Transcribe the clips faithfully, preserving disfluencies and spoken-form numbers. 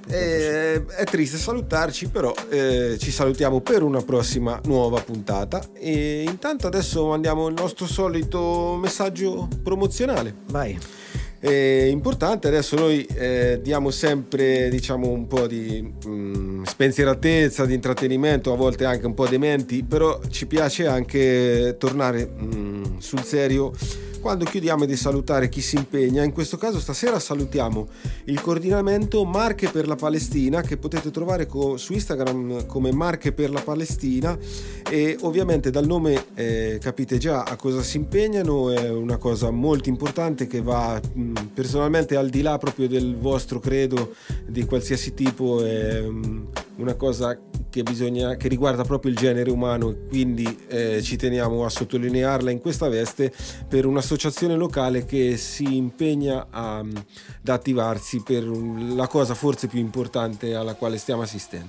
Eh, è triste salutarci, però eh, ci salutiamo per una prossima nuova puntata. E intanto adesso mandiamo il nostro solito messaggio promozionale. Vai. È importante, adesso noi eh, diamo sempre, diciamo, un po' di mh, spensieratezza, di intrattenimento, a volte anche un po' dementi, però ci piace anche tornare mh, sul serio quando chiudiamo di salutare chi si impegna. In questo caso stasera salutiamo il coordinamento Marche per la Palestina, che potete trovare co- su Instagram come Marche per la Palestina, e ovviamente dal nome eh, capite già a cosa si impegnano. È una cosa molto importante che va mh, personalmente al di là proprio del vostro credo di qualsiasi tipo. È mh, una cosa che bisogna che riguarda proprio il genere umano, e quindi eh, ci teniamo a sottolinearla in questa veste per un'associazione locale che si impegna a, ad attivarsi per la cosa forse più importante alla quale stiamo assistendo.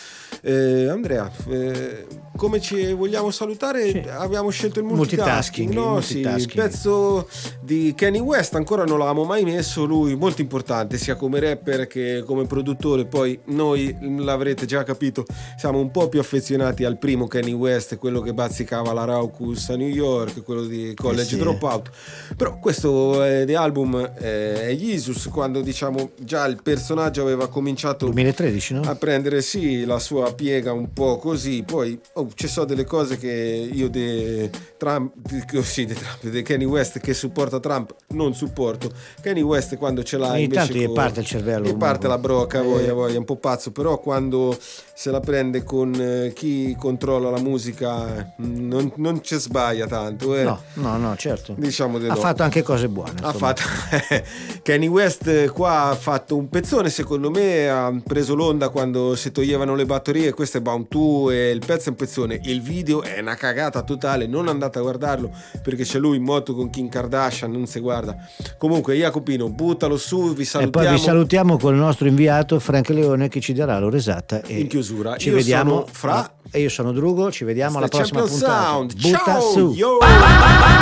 Eh, Andrea, eh, come ci vogliamo salutare? Sì. Abbiamo scelto il multitasking, multitasking, no? il Sì, multitasking. il pezzo di Kanye West ancora non l'avevamo mai messo, lui molto importante sia come rapper che come produttore. Poi noi, l'avrete già capito, siamo un po' più affezionati al primo Kanye West, quello che bazzicava la Raucus a New York, quello di College Eh sì. Dropout. Però questo è di album eh, è Jesus, quando diciamo già il personaggio aveva cominciato duemilatredici, no? a prendere sì la sua piega un po' così. Poi oh, ci sono delle cose che io de Trump, de, sì, de Trump, de Kanye West che supporta Trump non supporto. Kanye West quando ce l'ha Ogni invece tanto gli con, parte il cervello, gli parte la brocca, eh. voglia, voglia, un po' pazzo, però quando se la prende con eh, chi controlla la musica eh, non, non ci sbaglia tanto, eh. No, no, no, certo. Diciamo di ha no. fatto anche cose buone. Ha insomma. fatto Kanye West qua ha fatto un pezzone, secondo me ha preso l'onda quando si toglievano le batterie. Questo è Bound to, e il pezzo è un pezzone, il video è una cagata totale, non andate a guardarlo perché c'è lui in moto con Kim Kardashian, non si guarda. Comunque Jacopino, buttalo su, vi E salutiamo. poi vi salutiamo con il nostro inviato Frank Leone che ci darà l'ora esatta e in chiusura. ci Io vediamo sono Fra e io sono Drugo, ci vediamo alla Sta prossima Champion puntata. Sound. Butta Ciao, su. yo.